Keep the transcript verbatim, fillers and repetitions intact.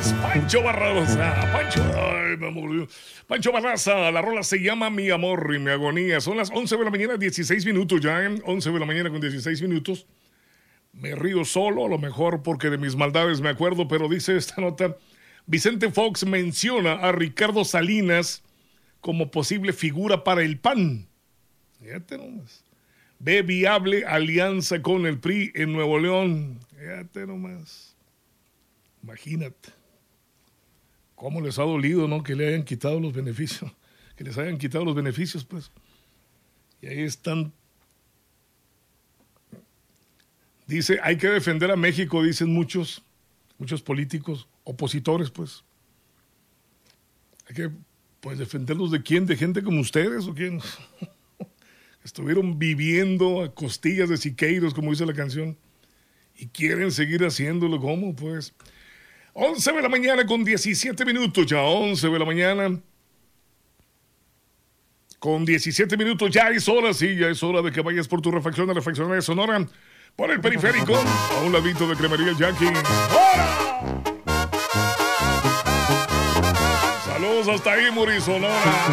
Pancho Barraza, Pancho, ay, me murió. Pancho Barraza, la rola se llama Mi Amor y Mi Agonía. Son las once de la mañana, dieciséis minutos ya, ¿eh? once de la mañana con dieciséis minutos. Me río solo, a lo mejor porque de mis maldades me acuerdo, pero dice esta nota, Vicente Fox menciona a Ricardo Salinas como posible figura para el P A N. Fíjate nomás. Ve viable alianza con el P R I en Nuevo León. Fíjate nomás. Imagínate. Cómo les ha dolido, ¿no? Que le hayan quitado los beneficios. Que les hayan quitado los beneficios, pues. Y ahí están. Dice, hay que defender a México, dicen muchos, muchos políticos, opositores, pues. Hay que, pues, defenderlos de quién, de gente como ustedes, o quién. Estuvieron viviendo a costillas de Siqueiros, como dice la canción, y quieren seguir haciéndolo, ¿cómo? Pues, once de la mañana con diecisiete minutos, ya once de la mañana con diecisiete minutos, ya es hora, sí, ya es hora de que vayas por tu refacción a Refaccionaria de Sonora, por el periférico, a un ladito de Cremería Jackie. ¡Hola! Saludos hasta ahí, Muri, Sonora.